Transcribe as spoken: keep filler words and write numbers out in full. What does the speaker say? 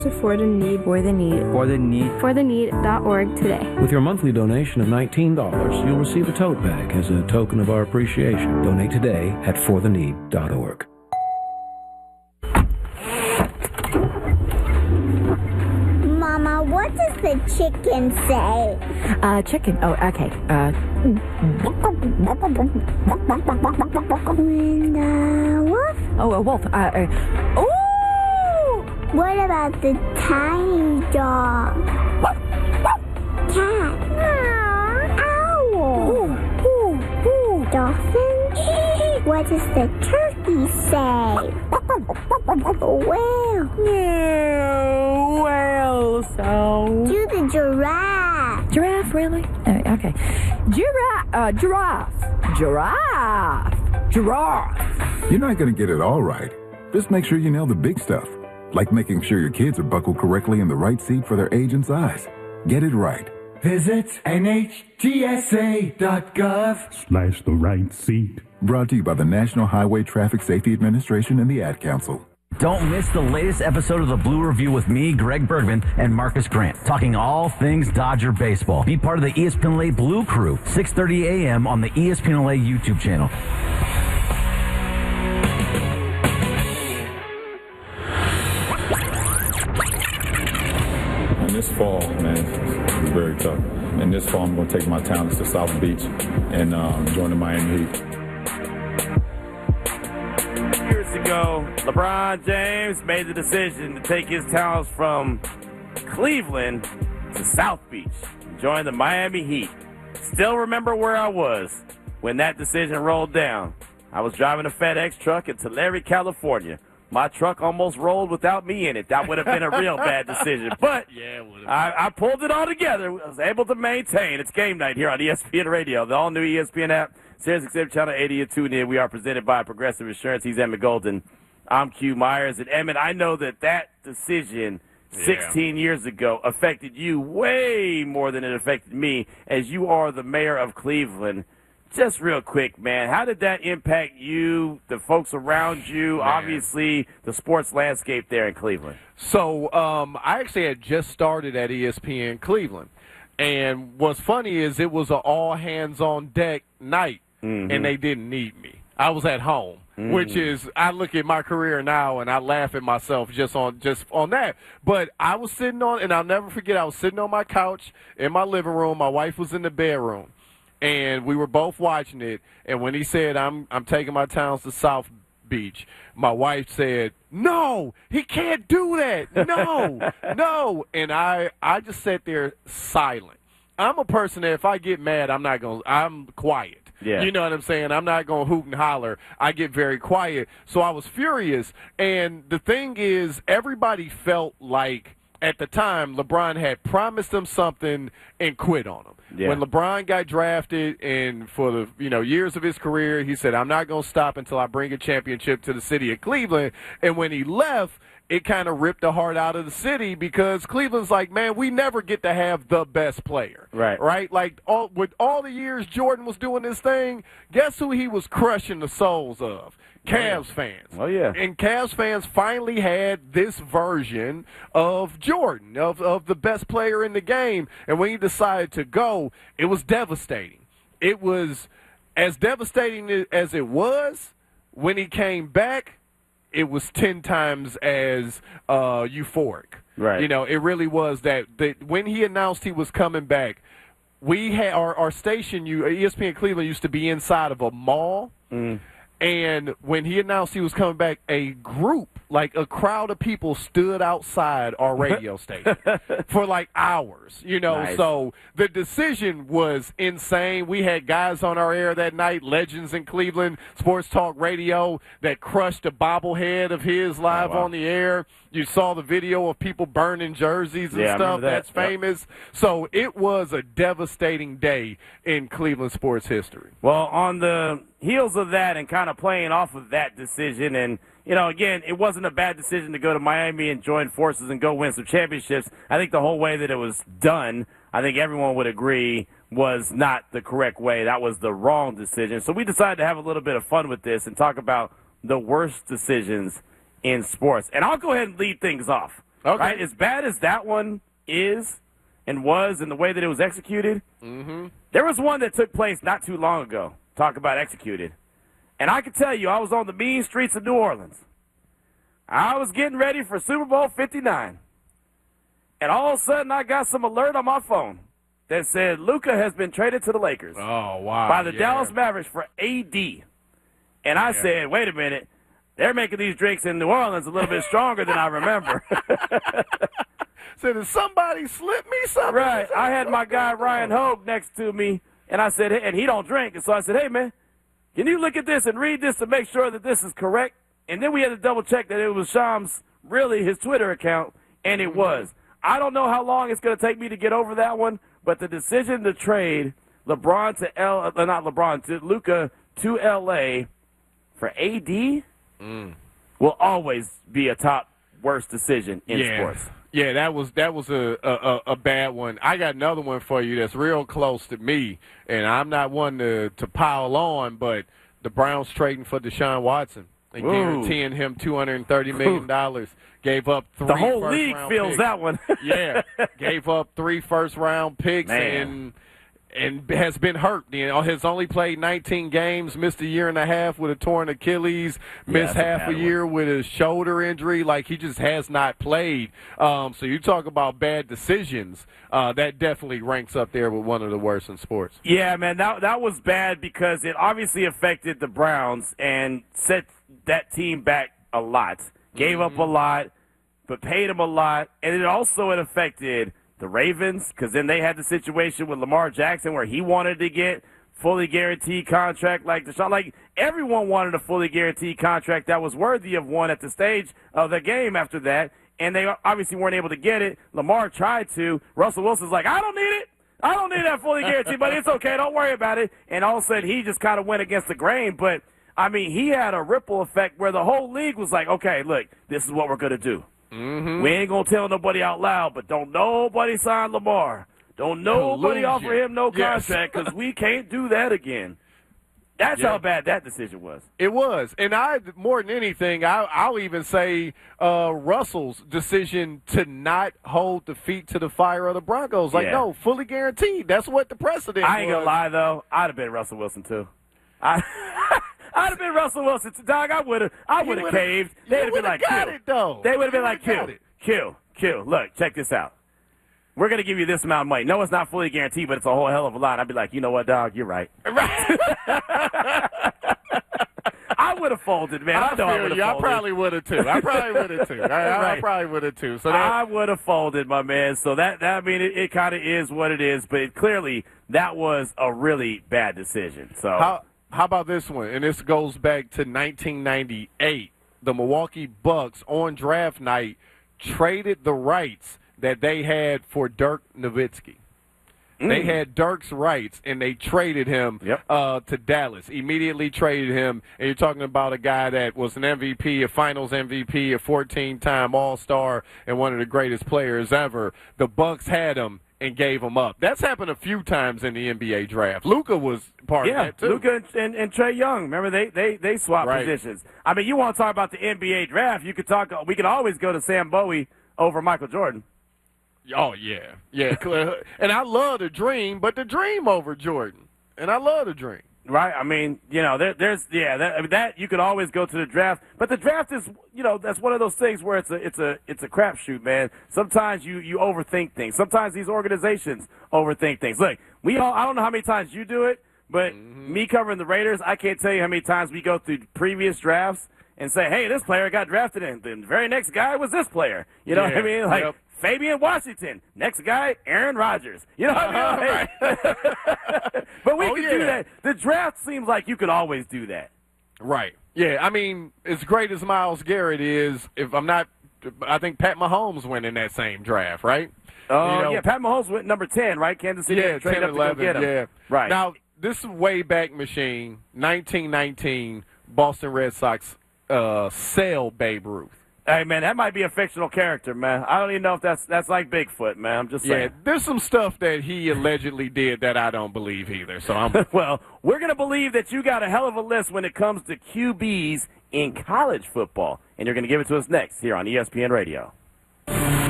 For the need. For the need. For the need. For the need dot org today. With your monthly donation of nineteen dollars, you'll receive a tote bag as a token of our appreciation. Donate today at for the need dot org. Mama, what does the chicken say? Uh, chicken. Oh, okay. Uh. And, uh, wolf? Oh, a wolf. Uh, uh, oh! What about the tiny dog? Cat? Owl? Ooh, ooh, ooh. Dolphin? What does the turkey say? Whale? Yeah, whale sound. Do the giraffe. Giraffe, really? Uh, okay. Giraffe. Uh, giraffe. Giraffe. Giraffe. You're not going to get it all right. Just make sure you nail the big stuff. Like making sure your kids are buckled correctly in the right seat for their age and size. Get it right. Visit N H T S A dot gov slash the right seat. Brought to you by the National Highway Traffic Safety Administration and the Ad Council. Don't miss the latest episode of the Blue Review with me, Greg Bergman, and Marcus Grant, talking all things Dodger baseball. Be part of the E S P N L A Blue Crew, six thirty a.m. on the E S P N L A YouTube channel. This fall, man, it's very tough. And this fall, I'm going to take my talents to South Beach and um, join the Miami Heat. Years ago, LeBron James made the decision to take his talents from Cleveland to South Beach and join the Miami Heat. Still remember where I was when that decision rolled down. I was driving a FedEx truck in Tulare, California. My truck almost rolled without me in it. That would have been a real bad decision. But yeah, I, I pulled it all together. I was able to maintain. It's game night here on E S P N Radio, the all-new E S P N app, Sirius X M Channel eighty and tune in. We are presented by Progressive Insurance. He's Emmett Golden. I'm Q Myers. And, Emmett, I know that that decision sixteen yeah. years ago affected you way more than it affected me, as you are the mayor of Cleveland. Just real quick, man, how did that impact you, the folks around you, man. Obviously the sports landscape there in Cleveland? So um, I actually had just started at E S P N Cleveland. And what's funny is it was an all-hands-on-deck night, mm-hmm. and they didn't need me. I was at home, mm-hmm. which is, I look at my career now, and I laugh at myself just on just on that. But I was sitting on, and I'll never forget, I was sitting on my couch in my living room. My wife was in the bedroom. And we were both watching it, and when he said, I'm I'm taking my talents to South Beach, my wife said, no, he can't do that. No, no. And I, I just sat there silent. I'm a person that if I get mad, I'm not going to, I'm quiet. Yeah. You know what I'm saying? I'm not going to hoot and holler. I get very quiet. So I was furious. And the thing is, everybody felt like at the time LeBron had promised them something and quit on them. Yeah. When LeBron got drafted, and for the you know years of his career, he said, I'm not going to stop until I bring a championship to the city of Cleveland. And when he left, it kind of ripped the heart out of the city, because Cleveland's like, man, we never get to have the best player. Right. Right? Like, all, with all the years Jordan was doing this thing, guess who he was crushing the souls of? Cavs fans. Oh, yeah. And Cavs fans finally had this version of Jordan, of, of the best player in the game. And when he decided to go, it was devastating. It was as devastating as it was when he came back. It was ten times as uh, euphoric. Right. You know, it really was that, that when he announced he was coming back, we had our, our station, you, E S P N Cleveland, used to be inside of a mall. Mm. And when he announced he was coming back, a group, like a crowd of people, stood outside our radio station for like hours, you know. Nice. So the decision was insane. We had guys on our air that night, legends in Cleveland, Sports Talk Radio, that crushed a bobblehead of his live oh, wow. on the air. You saw the video of people burning jerseys and yeah, stuff. That. That's famous. Yep. So it was a devastating day in Cleveland sports history. Well, on the heels of that and kind of playing off of that decision, and, you know, again, it wasn't a bad decision to go to Miami and join forces and go win some championships. I think the whole way that it was done, I think everyone would agree, was not the correct way. That was the wrong decision. So we decided to have a little bit of fun with this and talk about the worst decisions in sports. And I'll go ahead and lead things off. Okay. Right? As bad as that one is and was and the way that it was executed, mm-hmm. there was one that took place not too long ago. Talk about executed. And I can tell you, I was on the mean streets of New Orleans. I was getting ready for Super Bowl fifty-nine. And all of a sudden, I got some alert on my phone that said Luka has been traded to the Lakers. Oh, wow. By the yeah. Dallas Mavericks for A D. And I yeah. said, wait a minute. They're making these drinks in New Orleans a little bit stronger than I remember. So did somebody slip me something? Right. I had my guy Ryan Hogue next to me, and I said, hey, and he don't drink. And so I said, hey, man, can you look at this and read this to make sure that this is correct? And then we had to double check that it was Shams, really his Twitter account, and it was. I don't know how long it's going to take me to get over that one, but the decision to trade LeBron to L, uh, not LeBron, to Luka to L A for A D mm. will always be a top worst decision in yeah. sports. Yeah, that was that was a, a, a bad one. I got another one for you that's real close to me, and I'm not one to, to pile on, but the Browns trading for Deshaun Watson and Ooh. guaranteeing him two hundred thirty million dollars. Gave up three The whole first league round feels picks. that one. Yeah, gave up three first-round picks Man. and and has been hurt. You know, has only played nineteen games, missed a year and a half with a torn Achilles, missed yeah, half a, a year one. with a shoulder injury. Like, he just has not played. Um, so you talk about bad decisions. Uh, that definitely ranks up there with one of the worst in sports. Yeah, man, that that was bad because it obviously affected the Browns and set that team back a lot. Gave mm-hmm. up a lot, but paid them a lot, and it also it affected the Ravens, because then they had the situation with Lamar Jackson where he wanted to get fully guaranteed contract like Deshaun. Like, everyone wanted a fully guaranteed contract that was worthy of one at the stage of the game after that, and they obviously weren't able to get it. Lamar tried to. Russell Wilson's like, I don't need it. I don't need that fully guaranteed, but it's okay. Don't worry about it. And all of a sudden, he just kind of went against the grain. But, I mean, he had a ripple effect where the whole league was like, okay, look, this is what we're going to do. Mm-hmm. We ain't going to tell nobody out loud, but don't nobody sign Lamar. Don't nobody Collusion. offer him no Yes. contract because we can't do that again. That's Yeah. how bad that decision was. It was. And I, more than anything, I, I'll even say uh, Russell's decision to not hold the feet to the fire of the Broncos. Like, Yeah. no, fully guaranteed. That's what the precedent I ain't was. going to lie, though. I'd have been Russell Wilson, too. I, I'd have been Russell Wilson, too. Dog, I would have I would have caved. They'd have been like, got Q. it, though. They would have been You like, would've got Q, it. Q, Q, look, check this out. We're going to give you this amount of money. No, it's not fully guaranteed, but it's a whole hell of a lot. I'd be like, you know what, dog? You're right. Right. I would have folded, man. I, I know I feel would have you. I folded. probably would have, too. I probably would have, too. I, I, Right. I probably would have, too. So that, I would have folded, my man. So that, that I mean, it, it kind of is what it is, but it, clearly that was a really bad decision. So How, how about this one? And this goes back to nineteen ninety-eight. The Milwaukee Bucks on draft night traded the rights that they had for Dirk Nowitzki. Mm. They had Dirk's rights, and they traded him Yep. uh, to Dallas. Immediately traded him, and you're talking about a guy that was an M V P, a Finals M V P, a fourteen-time All-Star, and one of the greatest players ever. The Bucks had him and gave him up. That's happened a few times in the N B A draft. Luka was part yeah, of that, too. Luka and, and, and Trae Young. Remember, they they they swapped Right. positions. I mean, you want to talk about the N B A draft? You could talk. We could always go to Sam Bowie over Michael Jordan. Oh, yeah. Yeah. clear. And I love the Dream, but the Dream over Jordan. And I love the Dream. Right? I mean, you know, there, there's yeah, that, I mean, that you could always go to the draft, but the draft is, you know, that's one of those things where it's a it's a it's a crapshoot, man. Sometimes you you overthink things. Sometimes these organizations overthink things. Look, we all I don't know how many times you do it, but mm-hmm. me covering the Raiders, I can't tell you how many times we go through previous drafts and say, hey, this player got drafted, and the very next guy was this player. You know yeah. what I mean? Like. Yep. Fabian Washington. Next guy, Aaron Rodgers. You know what I mean? Right. But we Oh, can yeah. do that. The draft seems like you could always do that. Right. Yeah, I mean, as great as Myles Garrett is, if I'm not, I think Pat Mahomes went in that same draft, right? Oh, You know, yeah. Pat Mahomes went number ten, right? Kansas City Yeah, traded ten, up to go eleven, get him. yeah. Right. Now, this is way back machine, nineteen nineteen, Boston Red Sox uh, sell Babe Ruth. Hey, man, that might be a fictional character, man. I don't even know if that's that's like Bigfoot, man. I'm just Yeah, saying. there's some stuff that he allegedly did that I don't believe either. So I'm Well, we're going to believe that you got a hell of a list when it comes to Q Bs in college football, and you're going to give it to us next here on E S P N Radio.